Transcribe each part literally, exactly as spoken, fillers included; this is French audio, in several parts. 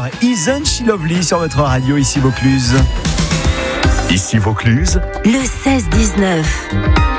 Isn't She Lovely sur votre radio, ici Vaucluse. Ici Vaucluse, le seize dix-neuf.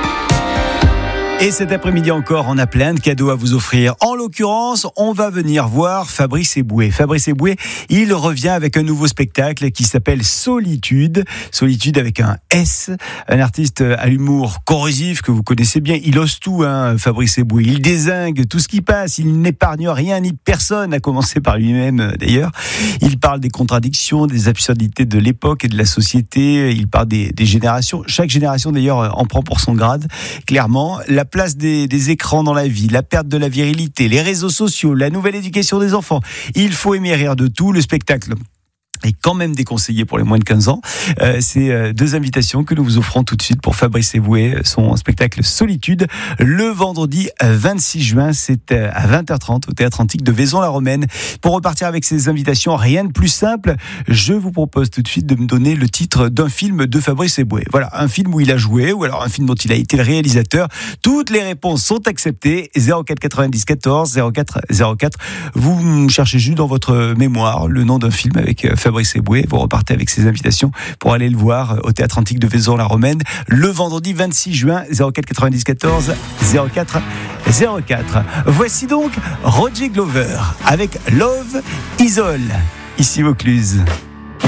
Et cet après-midi encore, on a plein de cadeaux à vous offrir. En l'occurrence, on va venir voir Fabrice Eboué. Fabrice Eboué, il revient avec un nouveau spectacle qui s'appelle Solitude. Solitude avec un S. Un artiste à l'humour corrosif que vous connaissez bien. Il ose tout, hein, Fabrice Eboué. Il dézingue tout ce qui passe. Il n'épargne rien ni personne, à commencer par lui-même d'ailleurs. Il parle des contradictions, des absurdités de l'époque et de la société. Il parle des, des générations. Chaque génération d'ailleurs en prend pour son grade. Clairement, la place des, des écrans dans la vie, la perte de la virilité, les réseaux sociaux, la nouvelle éducation des enfants. Il faut aimer rire de tout. Le spectacle est quand même déconseillé pour les moins de quinze ans. Euh, c'est euh, deux invitations que nous vous offrons tout de suite pour Fabrice Eboué, son spectacle Solitude, le vendredi vingt-six juin, c'est euh, à vingt heures trente au Théâtre Antique de Vaison-la-Romaine. Pour repartir avec ces invitations, rien de plus simple, je vous propose tout de suite de me donner le titre d'un film de Fabrice Eboué. Voilà, un film où il a joué, ou alors un film dont il a été le réalisateur. Toutes les réponses sont acceptées. zéro quatre quatre-vingt-dix quatorze zéro quatre zéro quatre. Vous cherchez juste dans votre mémoire le nom d'un film avec euh, Fabrice Eboué. Vous repartez avec ces invitations pour aller le voir au Théâtre Antique de Vaison-la-Romaine le vendredi vingt-six juin. Zéro quatre quatre-vingt-dix quatorze zéro quatre zéro quatre. Voici donc Roger Glover avec Love Is All, ici Vaucluse.